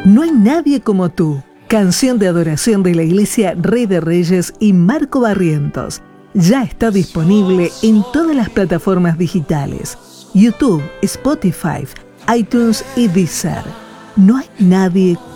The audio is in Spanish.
No hay nadie como tú. Canción de adoración de la Iglesia Rey de Reyes y Marco Barrientos. Ya está disponible en todas las plataformas digitales: YouTube, Spotify, iTunes y Deezer. No hay nadie